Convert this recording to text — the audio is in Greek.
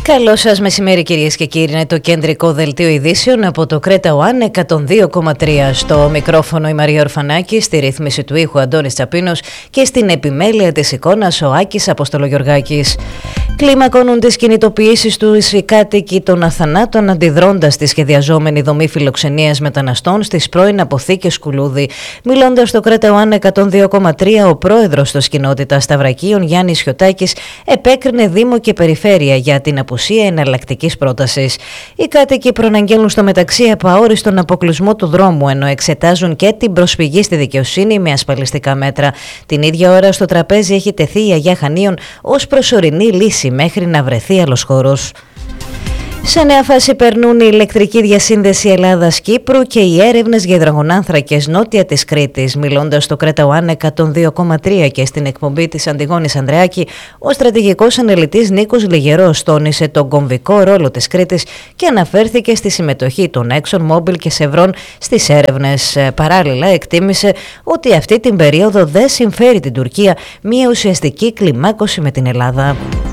Καλό σας μεσημέρι κυρίες και κύριοι, είναι το κεντρικό δελτίο ειδήσεων από το Κρέτα One 102,3. Στο μικρόφωνο η Μαρία Ορφανάκη, στη ρύθμιση του ήχου Αντώνης Τσαπίνος και στην επιμέλεια της εικόνας ο Άκης Αποστολογιοργάκης. Κλιμακώνουν τις κινητοποιήσεις του οι κάτοικοι των Αθανάτων αντιδρώντας στη σχεδιαζόμενη δομή φιλοξενίας μεταναστών στις πρώην αποθήκες Κουλούδη. Μιλώντας στο Κρέτα One 102,3, ο πρόεδρος της κοινότητας Σταυρακίων Γιάννης Χιωτάκης επέκρινε Δήμο και Περιφέρεια για την απουσία εναλλακτικής πρότασης. Οι κάτοικοι προαναγγέλνουν στο μεταξύ απαόριστον αποκλεισμό του δρόμου, ενώ εξετάζουν και την προσφυγή στη δικαιοσύνη με ασφαλιστικά μέτρα. Την ίδια ώρα στο τραπέζι έχει τεθεί η Αγιά Χανίων ως προσωρινή λύση μέχρι να βρεθεί άλλος χώρος. Σε νέα φάση περνούν η ηλεκτρική διασύνδεση Ελλάδας-Κύπρου και οι έρευνες για υδρογονάνθρακες νότια της Κρήτης. Μιλώντας στο Κρέτα One 102,3 και στην εκπομπή της Αντιγόνης Ανδρεάκη, ο στρατηγικός αναλυτής Νίκος Λιγερός τόνισε τον κομβικό ρόλο της Κρήτης και αναφέρθηκε στη συμμετοχή των ExxonMobil και Chevron στις έρευνες. Παράλληλα, εκτίμησε ότι αυτή την περίοδο δεν συμφέρει την Τουρκία μια ουσιαστική κλιμάκωση με την Ελλάδα.